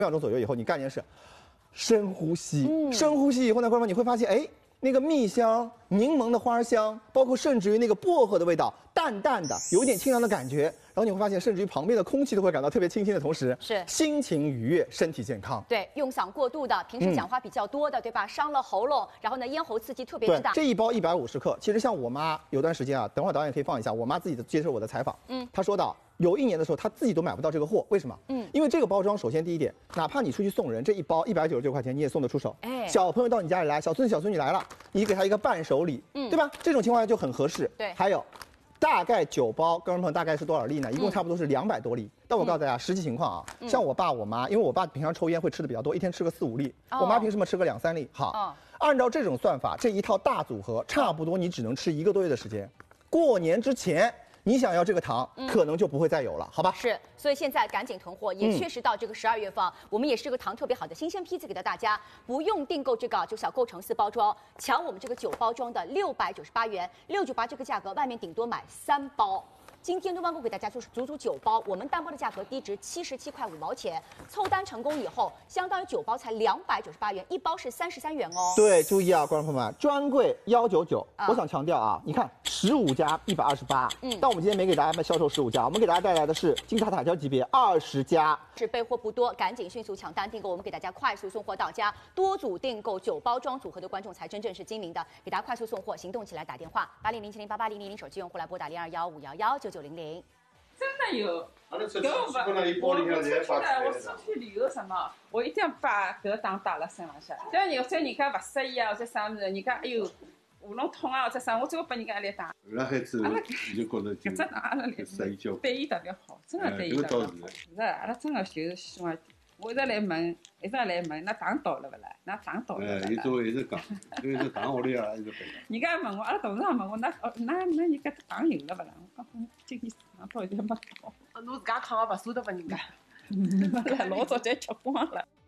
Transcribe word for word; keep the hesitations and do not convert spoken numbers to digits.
秒钟左右以后，你干一件事，深呼吸，嗯、深呼吸以后呢，观众们你会发现，哎，那个蜜香、柠檬的花香，包括甚至于那个薄荷的味道，淡淡的，有一点清凉的感觉。然后你会发现，甚至于旁边的空气都会感到特别清新的同时， 是心情愉悦，身体健康。 对，用嗓过度的，平时讲话比较多的，嗯、对吧？伤了喉咙，然后呢，咽喉刺激特别之大。 这一包一百五十克，其实像我妈有段时间啊，等会儿导演可以放一下，我妈自己的接受我的采访，嗯，她说到。有一年的时候，她自己都买不到这个货，为什么？嗯，因为这个包装，首先第一点，哪怕你出去送人，这一包一百九十九块钱你也送得出手。哎，小朋友到你家里来，小孙子小孙女来了，你给他一个伴手礼，嗯，对吧？这种情况下就很合适。 对， 还有，大概九包，观众朋友大概是多少粒呢？一共差不多是两百多粒。但我告诉大家，实际情况啊，像我爸我妈，因为我爸平常抽烟会吃的比较多，一天吃个四五粒，我妈凭什么吃个两三粒？好，按照这种算法，这一套大组合差不多你只能吃一个多月的时间。过年之前。你想要这个糖，嗯、可能就不会再有了，好吧？ 是，所以现在赶紧囤货，也确实到这个十二月份，嗯、我们也是这个糖特别好的新鲜批次给到大家，不用订购这个就小购成四包装，抢我们这个九包装的六百九十八元，六九八这个价格，外面顶多买三包。今天东方购给大家就是足足九包，我们单包的价格低值七十七块五毛钱，凑单成功以后，相当于九包才两百九十八元，一包是三十三元哦。 对，注意啊，观众朋友们，专柜幺九九，我想强调啊，你看十五家一百二十八，嗯，但我们今天没给大家卖销售十五家，我们给大家带来的是金字塔塔尖级别二十家， 是备货不多，赶紧迅速抢单订购，我们给大家快速送货到家，多组订购九包装组合的观众才真正是精明的，给大家快速送货，行动起来打电话八零零七零八八零零零，手机用户来拨打零二幺五幺幺九九零零。 真的有，搿我我我出去的，我出去旅游什么，我一定要把搿档带辣身浪向。像有些人家勿适意啊，或者啥物事，人家哎哟喉咙痛啊或者啥，我最后拨人家一粒打。 那孩子就觉得搿只档阿拉来对伊特别好，真的对伊特别好。是，阿拉真的就是希望。我一直来问，一直来问，那糖到了勿啦？那糖到了勿啦？ 哎，伊做一直讲，因为是糖屋里啊，一直背。 人家问我，阿拉董事长问我，那哦，那那人家糖有了勿啦？我讲今年糖到现在没到。 侬自家扛个勿舍得拨人家， 老早就吃光了。